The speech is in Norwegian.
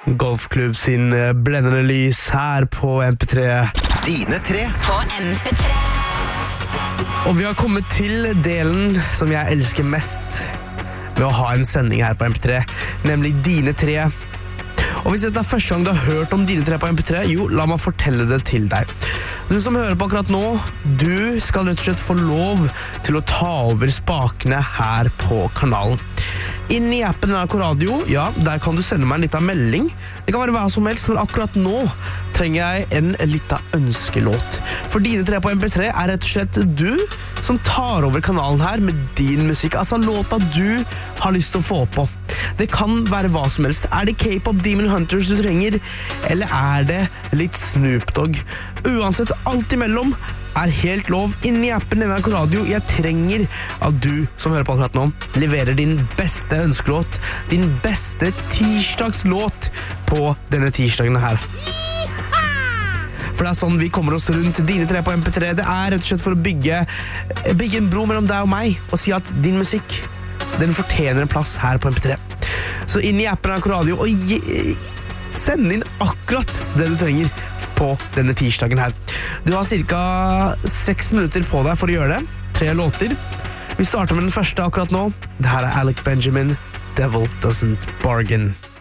Golfklubb sin blendende lys her på MP3. Dine tre På MP3. Og vi har kommet til delen som jeg elsker mest med å ha en sending her på MP3, nemlig Dine tre. Og hvis dette er første gang du har hørt om Dine tre på MP3, jo, la meg fortelle det til deg. Du som hører på akkurat nå, du skal rett og slett få lov til å ta over spakene her på kanalen. Inn i appen NRK Radio, ja, der kan du sende meg en liten melding. Det kan være hva som helst, men akkurat nå trenger jeg en liten ønskelåt. For Dine tre på MP3 er rett og slett du som tar over kanalen her med din musikk, altså låta du har lyst til å få på. Det kan være hva som helst. Er det K-pop Demon Hunters du trenger, eller er det litt Snoop Dogg? Uansett, alt imellom er helt lov. Inni appen NRK Radio, jeg trenger at du som hører på akkurat nå leverer din beste ønskelåt, din beste tirsdagslåt på denne tirsdagen her. For det er sånn vi kommer oss rundt Dine tre på MP3. Det er rett og slett for å bygge en bro mellom deg og meg, og si at din musikk, den fortjener en plass her på MP3. Så inn i appen NRK Radio og send inn akkurat det du trenger på denne tirsdagen her. Du har cirka 6 minutter på deg for å gjøre det. 3 låter. Vi starter med den første akkurat nå. Dette er Alec Benjamin, Devil Doesn't Bargain.